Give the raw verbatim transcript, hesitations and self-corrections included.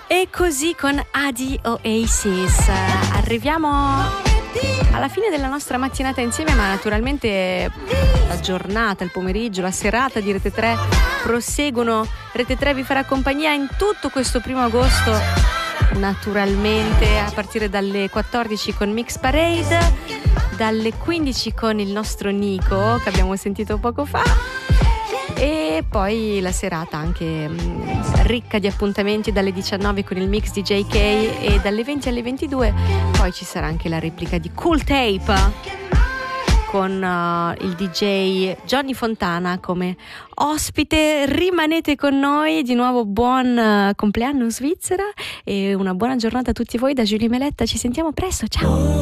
E così con Adi Oasis arriviamo alla fine della nostra mattinata insieme, ma naturalmente la giornata, il pomeriggio, la serata di Rete tre proseguono. Rete tre vi farà compagnia in tutto questo primo agosto, naturalmente a partire dalle quattordici con Mix Parade, dalle quindici con il nostro Nico che abbiamo sentito poco fa, e poi la serata anche mh, ricca di appuntamenti dalle diciannove con il mix di J K, e dalle venti alle ventidue poi ci sarà anche la replica di Cool Tape con uh, il D J Johnny Fontana come ospite. Rimanete con noi, di nuovo buon uh, compleanno Svizzera e una buona giornata a tutti voi da Giulia Meletta. Ci sentiamo presto, ciao!